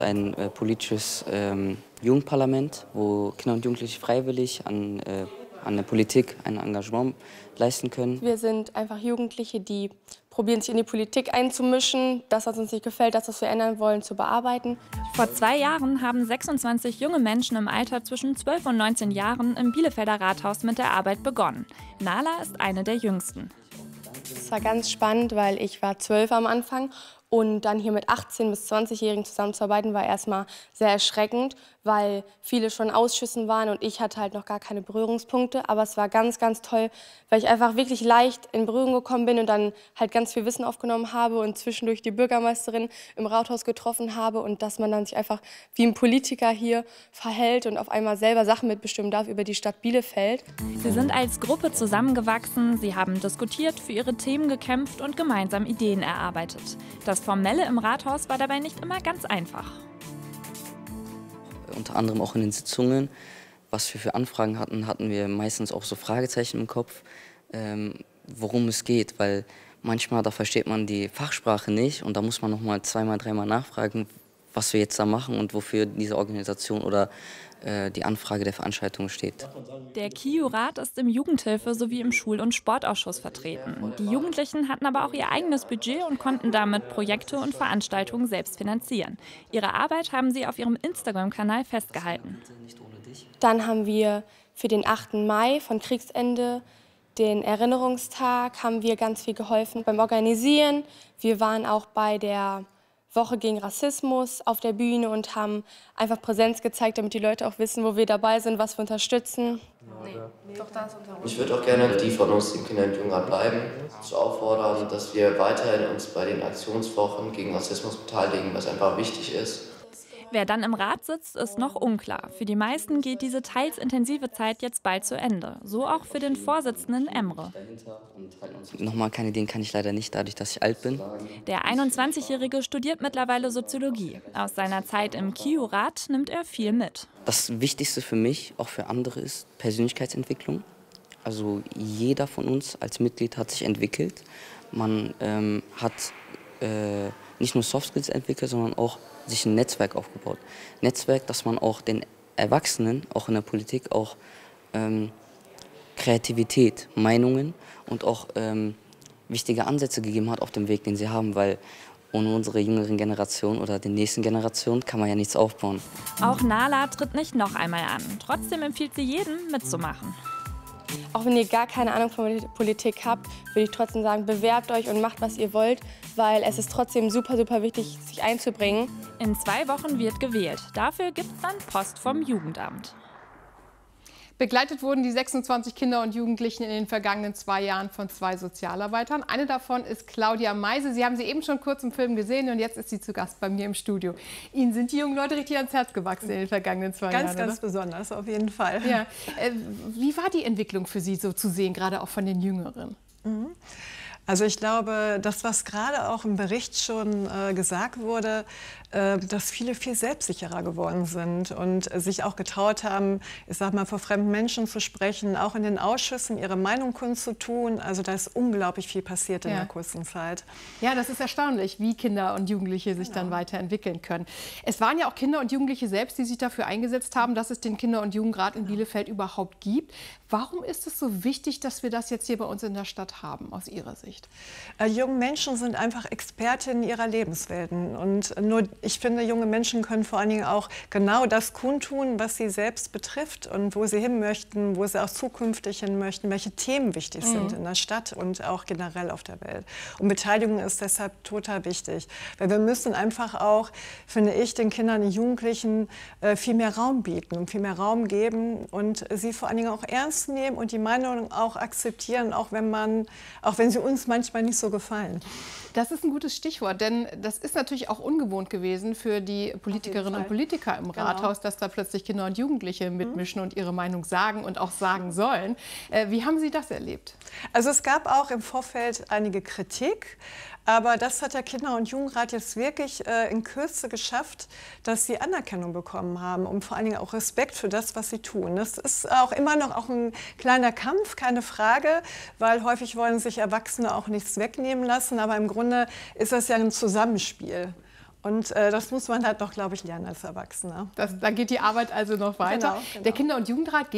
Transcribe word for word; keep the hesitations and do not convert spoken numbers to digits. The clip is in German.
Ein äh, politisches ähm, Jugendparlament, wo Kinder und Jugendliche freiwillig an, äh, an der Politik ein Engagement leisten können. Wir sind einfach Jugendliche, die probieren, sich in die Politik einzumischen, das, was uns nicht gefällt, das, was wir ändern wollen, zu bearbeiten. Vor zwei Jahren haben sechsundzwanzig junge Menschen im Alter zwischen zwölf und neunzehn Jahren im Bielefelder Rathaus mit der Arbeit begonnen. Nala ist eine der jüngsten. Es war ganz spannend, weil ich war zwölf am Anfang. Und dann hier mit achtzehn- bis zwanzigjährigen zusammenzuarbeiten, war erstmal sehr erschreckend, weil viele schon in Ausschüssen waren und ich hatte halt noch gar keine Berührungspunkte. Aber es war ganz, ganz toll, weil ich einfach wirklich leicht in Berührung gekommen bin und dann halt ganz viel Wissen aufgenommen habe und zwischendurch die Bürgermeisterin im Rathaus getroffen habe und dass man dann sich einfach wie ein Politiker hier verhält und auf einmal selber Sachen mitbestimmen darf über die Stadt Bielefeld. Sie sind als Gruppe zusammengewachsen, sie haben diskutiert, für ihre Themen gekämpft und gemeinsam Ideen erarbeitet. Das Formelle im Rathaus war dabei nicht immer ganz einfach. Unter anderem auch in den Sitzungen, was wir für Anfragen hatten, hatten wir meistens auch so Fragezeichen im Kopf, ähm, worum es geht, weil manchmal, da versteht man die Fachsprache nicht und da muss man noch mal zweimal, dreimal nachfragen, was wir jetzt da machen und wofür diese Organisation oder äh, die Anfrage der Veranstaltung steht. Der K I U-Rat ist im Jugendhilfe- sowie im Schul- und Sportausschuss vertreten. Die Jugendlichen hatten aber auch ihr eigenes Budget und konnten damit Projekte und Veranstaltungen selbst finanzieren. Ihre Arbeit haben sie auf ihrem Instagram-Kanal festgehalten. Dann haben wir für den achten Mai von Kriegsende, den Erinnerungstag, haben wir ganz viel geholfen beim Organisieren. Wir waren auch bei der Woche gegen Rassismus auf der Bühne und haben einfach Präsenz gezeigt, damit die Leute auch wissen, wo wir dabei sind, was wir unterstützen. Nee, doch das ich würde auch gerne die von uns, dem Kinder- und Jugendrat, bleiben, zu auffordern, dass wir weiterhin uns bei den Aktionswochen gegen Rassismus beteiligen, was einfach wichtig ist. Wer dann im Rat sitzt, ist noch unklar. Für die meisten geht diese teils intensive Zeit jetzt bald zu Ende. So auch für den Vorsitzenden Emre. Nochmal kandidieren kann ich leider nicht, dadurch, dass ich alt bin. Der einundzwanzigjährige studiert mittlerweile Soziologie. Aus seiner Zeit im K I U-Rat nimmt er viel mit. Das Wichtigste für mich, auch für andere, ist Persönlichkeitsentwicklung. Also jeder von uns als Mitglied hat sich entwickelt. Man ähm, hat äh, nicht nur Soft Skills entwickelt, sondern auch sich ein Netzwerk aufgebaut. Netzwerk, dass man auch den Erwachsenen, auch in der Politik, auch ähm, Kreativität, Meinungen und auch ähm, wichtige Ansätze gegeben hat auf dem Weg, den sie haben, weil ohne unsere jüngeren Generation oder den nächsten Generationen kann man ja nichts aufbauen. Auch Nala tritt nicht noch einmal an. Trotzdem empfiehlt sie jedem, mitzumachen. Auch wenn ihr gar keine Ahnung von Politik habt, würde ich trotzdem sagen, bewerbt euch und macht, was ihr wollt, weil es ist trotzdem super, super wichtig, sich einzubringen. In zwei Wochen wird gewählt. Dafür gibt es dann Post vom Jugendamt. Begleitet wurden die sechsundzwanzig Kinder und Jugendlichen in den vergangenen zwei Jahren von zwei Sozialarbeitern. Eine davon ist Claudia Meise. Sie haben sie eben schon kurz im Film gesehen und jetzt ist sie zu Gast bei mir im Studio. Ihnen sind die jungen Leute richtig ans Herz gewachsen in den vergangenen zwei ganz, Jahren. Ganz, ganz besonders, auf jeden Fall. Ja. Äh, wie war die Entwicklung für Sie so zu sehen, gerade auch von den Jüngeren? Mhm. Also ich glaube, das, was gerade auch im Bericht schon äh, gesagt wurde, äh, dass viele viel selbstsicherer geworden sind und sich auch getraut haben, ich sag mal, vor fremden Menschen zu sprechen, auch in den Ausschüssen ihre Meinung kundzutun. Also da ist unglaublich viel passiert in ja. der kurzen Zeit. Ja, das ist erstaunlich, wie Kinder und Jugendliche sich genau. dann weiterentwickeln können. Es waren ja auch Kinder und Jugendliche selbst, die sich dafür eingesetzt haben, dass es den Kinder- und Jugendrat in Bielefeld überhaupt gibt. Warum ist es so wichtig, dass wir das jetzt hier bei uns in der Stadt haben, aus Ihrer Sicht? Äh, junge Menschen sind einfach Expertinnen ihrer Lebenswelten. Und nur, ich finde, junge Menschen können vor allen Dingen auch genau das kundtun, was sie selbst betrifft und wo sie hin möchten, wo sie auch zukünftig hin möchten, welche Themen wichtig mhm. sind in der Stadt und auch generell auf der Welt. Und Beteiligung ist deshalb total wichtig. Weil wir müssen einfach auch, finde ich, den Kindern und Jugendlichen äh, viel mehr Raum bieten und viel mehr Raum geben und sie vor allen Dingen auch ernst nehmen und die Meinung auch akzeptieren, auch wenn man, auch wenn sie uns manchmal nicht so gefallen. Das ist ein gutes Stichwort, denn das ist natürlich auch ungewohnt gewesen für die Politikerinnen und Politiker im genau. Rathaus, dass da plötzlich Kinder und Jugendliche mitmischen mhm. und ihre Meinung sagen und auch sagen sollen. Äh, wie haben Sie das erlebt? Also es gab auch im Vorfeld einige Kritik. Aber das hat der Kinder- und Jugendrat jetzt wirklich äh, in Kürze geschafft, dass sie Anerkennung bekommen haben und vor allen Dingen auch Respekt für das, was sie tun. Das ist auch immer noch auch ein kleiner Kampf, keine Frage, weil häufig wollen sich Erwachsene auch nichts wegnehmen lassen. Aber im Grunde ist das ja ein Zusammenspiel. Und äh, das muss man halt doch, glaube ich, lernen als Erwachsener. Das, da geht die Arbeit also noch weiter. Genau, genau. Der Kinder- und Jugendrat